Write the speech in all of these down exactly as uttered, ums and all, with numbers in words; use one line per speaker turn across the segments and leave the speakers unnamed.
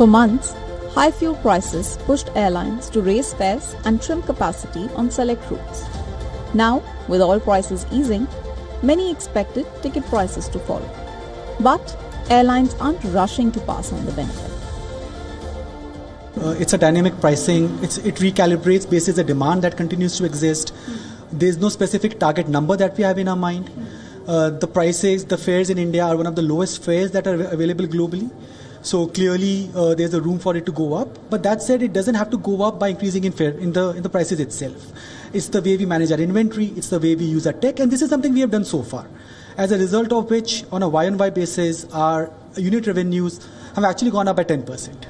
For months, high fuel prices pushed airlines to raise fares and trim capacity on select routes. Now, with oil prices easing, many expected ticket prices to fall. But airlines aren't rushing to pass on the benefit.
Uh, it's a dynamic pricing. It's, it recalibrates based on the demand that continues to exist. There's no specific target number that we have in our mind. Uh, the prices, the fares in India are one of the lowest fares that are available globally. So clearly, uh, there's a room for it to go up. But that said, it doesn't have to go up by increasing in fare in the in the prices itself. It's the way we manage our inventory. It's the way we use our tech, and this is something we have done so far. As a result of which, on a Y on Y basis, our unit revenues have actually gone up by ten percent.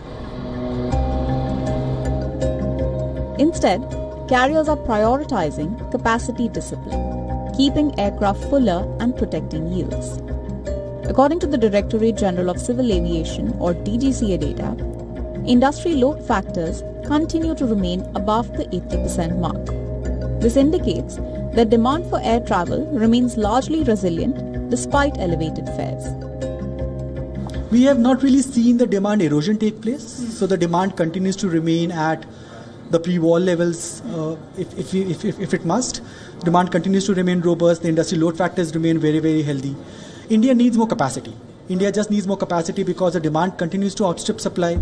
Instead, carriers are prioritizing capacity discipline, keeping aircraft fuller and protecting yields. According to the Directorate General of Civil Aviation or D G C A data, industry load factors continue to remain above the eighty percent mark. This indicates that demand for air travel remains largely resilient despite elevated fares.
We have not really seen the demand erosion take place, so the demand continues to remain at the pre-war levels, uh, if, if, if, if, if it must. Demand continues to remain robust. The industry load factors remain very, very healthy. India needs more capacity. India just needs more capacity because the demand continues to outstrip supply.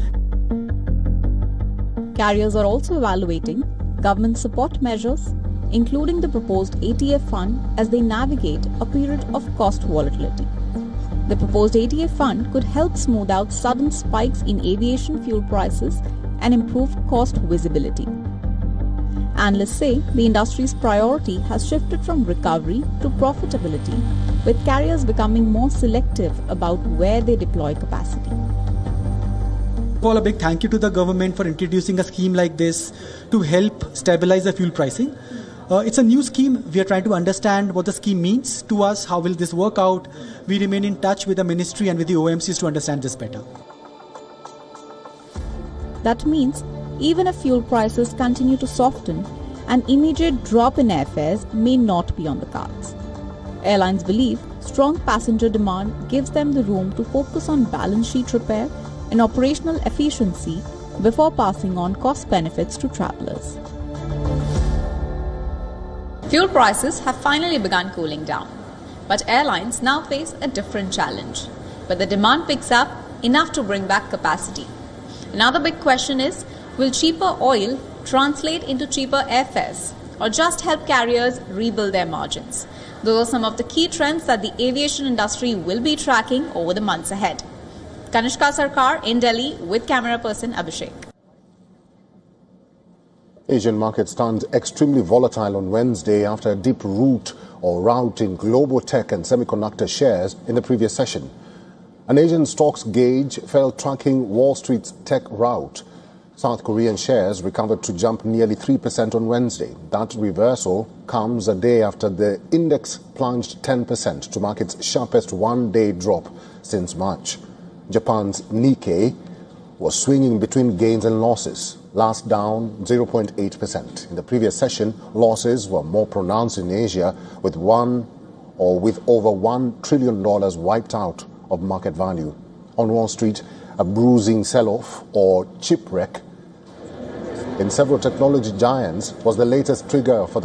Carriers are also evaluating government support measures, including the proposed A T F fund, as they navigate a period of cost volatility. The proposed A T F fund could help smooth out sudden spikes in aviation fuel prices and improve cost visibility. Analysts say the industry's priority has shifted from recovery to profitability, with carriers becoming more selective about where they deploy capacity.
Paul, a big thank you to the government for introducing a scheme like this to help stabilize the fuel pricing. Uh, it's a new scheme. We are trying to understand what the scheme means to us. How will this work out? We remain in touch with the ministry and with the O M Cs to understand this better.
That means even if fuel prices continue to soften, an immediate drop in airfares may not be on the cards. Airlines believe strong passenger demand gives them the room to focus on balance sheet repair and operational efficiency before passing on cost benefits to travelers. Fuel prices have finally begun cooling down, but airlines now face a different challenge. But the demand picks up enough to bring back capacity. Another big question is, will cheaper oil translate into cheaper airfares or just help carriers rebuild their margins? Those are some of the key trends that the aviation industry will be tracking over the months ahead. Kanishka Sarkar in Delhi with camera person Abhishek.
Asian markets turned extremely volatile on Wednesday after a deep rout or rout in global tech and semiconductor shares in the previous session. An Asian stocks gauge fell tracking Wall Street's tech rout. South Korean shares recovered to jump nearly three percent on Wednesday. That reversal comes a day after the index plunged ten percent to mark its sharpest one-day drop since March. Japan's Nikkei was swinging between gains and losses, last down zero point eight percent. In the previous session, losses were more pronounced in Asia, with one or with over one trillion dollars wiped out of market value. On Wall Street, a bruising sell-off or chip wreck in several technology giants was the latest trigger for the